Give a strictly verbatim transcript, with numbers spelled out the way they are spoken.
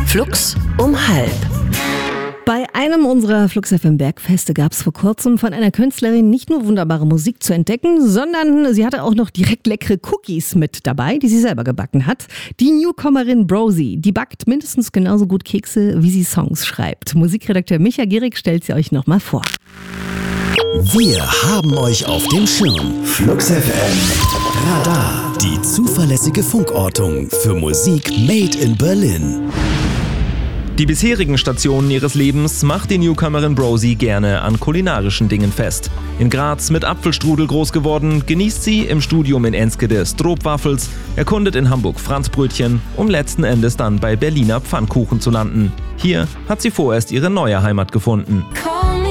Flux um halb. Bei einem unserer Flux F M Bergfeste gab es vor kurzem von einer Künstlerin nicht nur wunderbare Musik zu entdecken, sondern sie hatte auch noch direkt leckere Cookies mit dabei, die sie selber gebacken hat. Die Newcomerin Brosi, die backt mindestens genauso gut Kekse, wie sie Songs schreibt. Musikredakteur Micha Gierig stellt sie euch nochmal vor. Wir haben euch auf dem Schirm. Flux F M Radar. Die zuverlässige Funkortung für Musik made in Berlin. Die bisherigen Stationen ihres Lebens macht die Newcomerin Brosi gerne an kulinarischen Dingen fest. In Graz mit Apfelstrudel groß geworden, genießt sie im Studium in Enskede Stroopwafels, erkundet in Hamburg Franzbrötchen, um letzten Endes dann bei Berliner Pfannkuchen zu landen. Hier hat sie vorerst ihre neue Heimat gefunden.